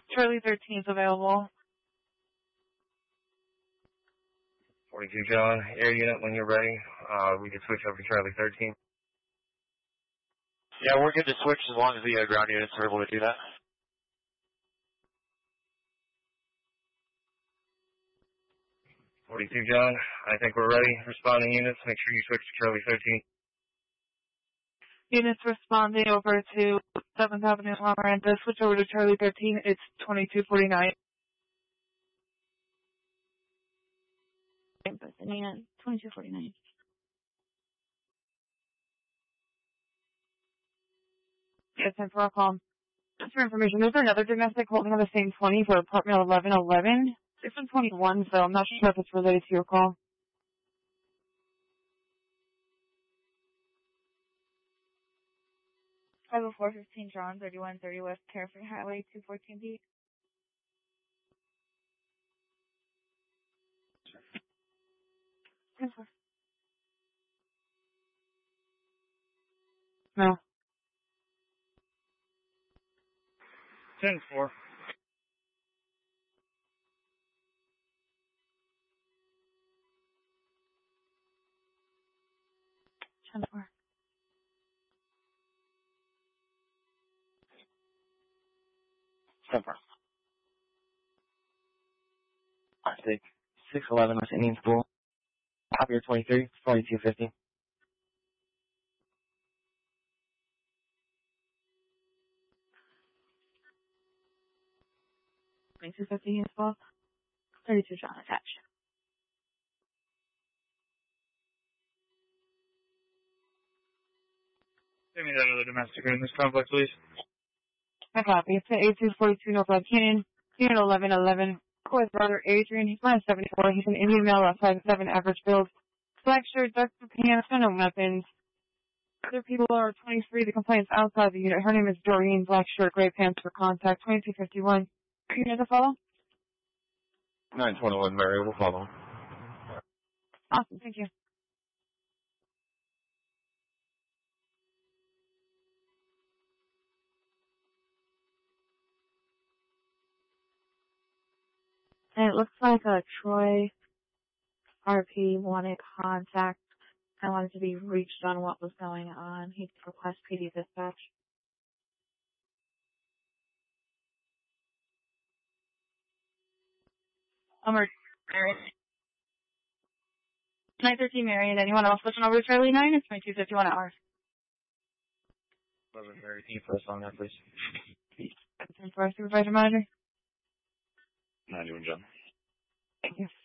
Charlie 13 is available. 42 John, air unit when you're ready. We can switch over to Charlie 13. Yeah, we're good to switch as long as the ground units are able to do that. 42 John, I think we're ready. Responding units, make sure you switch to Charlie 13. Units responding over to 7th Avenue La Miranda. Switch over to Charlie 13. It's 2249. 2249. Yes, time for a call. Just for information, there's another domestic holding on the same 20 for apartment 1111. It's from 21, so I'm not sure if it's related to your call. I have a 415 John, 3130 West Carefree Highway, 214B. No. 10-4. Jennifer. 10-4. I think 611 West Indian School. Javier 23, 2250. 2250 as well. 32 John attached. Give me that other domestic in this complex, please. I copy. It's at 8242 Northwest Canyon, unit 1111. With brother Adrian, he's minus 74. He's an Indian male, 5'7", average build. Black shirt, dark pants, no weapons. Other people are 23. The complaint's outside the unit. Her name is Doreen. Black shirt, gray pants for contact. 2251. You know the follow? 921 Mary, we'll follow. Awesome. Thank you. And it looks like Troy RP wanted contact. I wanted to be reached on what was going on. He'd request PD dispatch. Marion. 913 Marion. Anyone else switching over to Charlie 9? It's 2251 hours. 11 Mary, can you put us on that, please? And for our supervisor manager. 91 John. Thank you.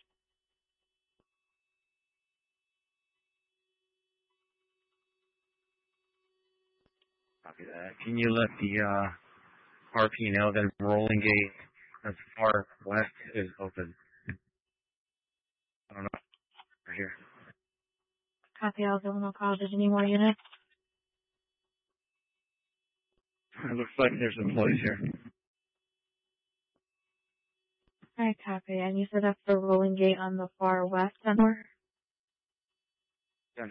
Copy that. Can you let the RP know that rolling gate as far west is open? I don't know. Right here. Copy, I'll give him a call. Does any more units? It looks like there's employees here. Alright, copy. And you said that's the rolling gate on the far west end? 10-4.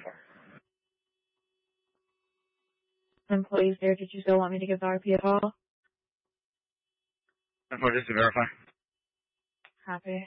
Employees there, did you still want me to give the RP a call? 10-4, just to verify. Copy.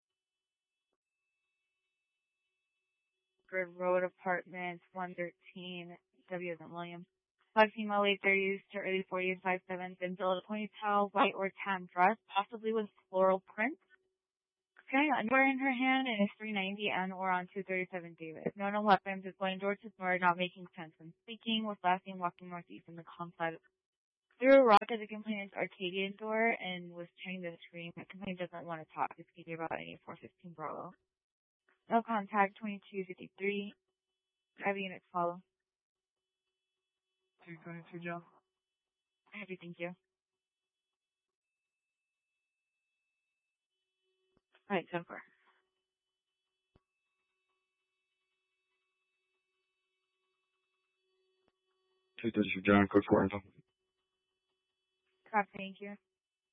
Grid Road Apartments, 113, W as in William. 5 female, late 30s to early 40s, 5'7", been built a ponytail, white or tan dress, possibly with floral print. Okay, underwear in her hand, and is 390 and or on 237 Davis. No weapons, is going door to door, not making sense when speaking, was last seen walking northeast in the complex. Threw a rock at the complainant's Arcadian door and was trying to scream. The complainant doesn't want to talk. It's speaking about any 415 Bravo. No contact, 2253. Heavy units follow. 222, Joe. Heavy, thank you. Alright, 10-4. 232 John, quick for info. Copy, thank you.